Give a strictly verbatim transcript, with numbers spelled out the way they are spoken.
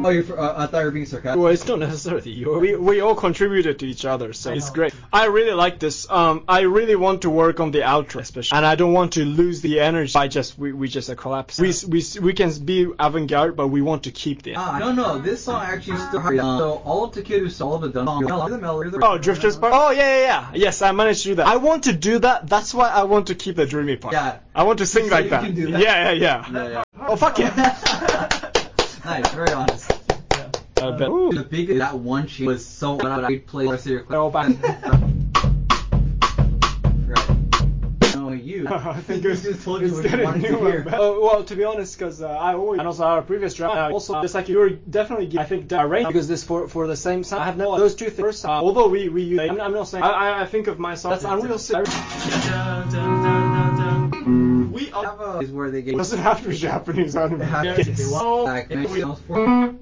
Oh, you uh, I thought you were being sarcastic. Well, it's not necessarily you. We we all contributed to each other, so it's great. I really like this. Um, I really want to work on the outro, especially, and I don't want to lose the energy by just we we just a collapse. We we we can be avant-garde, but we want to keep the. Ah, no, no. This song actually still. Um, so all of Takeru saw all of the done. Oh, Drifters part. Oh yeah, yeah, yeah. Yes, I managed to do that. I want to do that. That's why I want to keep the dreamy part. Yeah. I want to sing So like you that. can do that. Yeah, yeah, yeah. Yeah, yeah. Oh fuck yeah. Nice, very honest. I bet. Uh, the big that one sheet was so bad I played the rest of your clip. Oh, back. Right. No, you. I think it's, just told you it's what you getting wanted to new. hear. Uh, well, to be honest, because uh, I always and also our previous draft, uh, also just like you were definitely I think the range because this for for the same sound. I have no those two things. Uh, although we we use, I'm, I'm not saying I I think of myself that's Unreal Six. We have a is where they get doesn't have to be Japanese anime. they have to, if they want, like,